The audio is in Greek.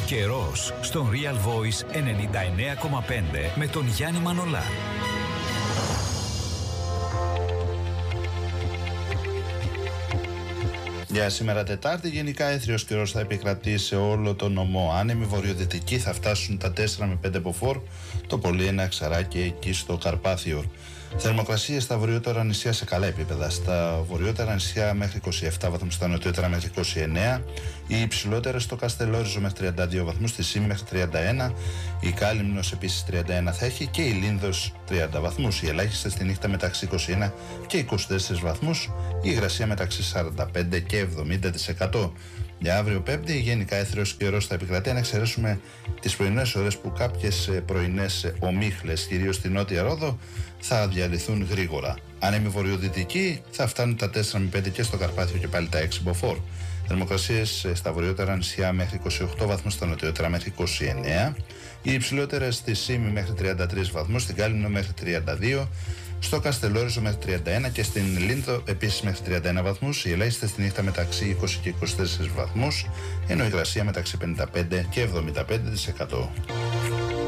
καιρός στον Real Voice 99,5 με τον Γιάννη Μανολά. Για σήμερα Τετάρτη, γενικά έθριος καιρός θα επικρατεί σε όλο τον νομό. Άνεμοι βορειοδυτικοί θα φτάσουν τα 4 με 5 μποφόρ, το πολύ ένα ξαράκι εκεί στο Καρπάθιο. Θερμοκρασίες στα βορειότερα νησιά σε καλά επίπεδα. Στα βορειότερα νησιά μέχρι 27 βαθμούς, στα νοτιότερα μέχρι 29. Οι υψηλότερες στο Καστελόριζο μέχρι 32 βαθμούς, στη Σύμη μέχρι 31. Η Κάλυμνος επίσης 31 θα έχει και η Λίνδος 30 βαθμούς. Οι ελάχιστες στη νύχτα μεταξύ 21 και 24 βαθμούς. Η υγρασία μεταξύ 45 και 70%. Για αύριο Πέμπτη, γενικά έθριος καιρός θα επικρατεί, αν εξαιρέσουμε τις πρωινές ώρες που κάποιες πρωινές ομίχλες, κυρίως στη Νότια Ρόδο, θα διαλυθούν γρήγορα. Άνεμοι βορειοδυτικοί θα φτάνουν τα 4 με 5 και στο Καρπάθιο και πάλι τα 6 μποφόρ. Θερμοκρασίες στα βορειότερα νησιά μέχρι 28 βαθμούς, στα νοτιότερα μέχρι 29. Οι υψηλότερες στη Σύμη μέχρι 33 βαθμούς, στην Κάλυμνο μέχρι 32. Στο Καστελόριζο μέχρι 31 και στην Λίνδο επίσης μέχρι 31 βαθμούς. Οι ελάχιστες στη νύχτα μεταξύ 20 και 24 βαθμούς, ενώ η υγρασία μεταξύ 55 και 75%.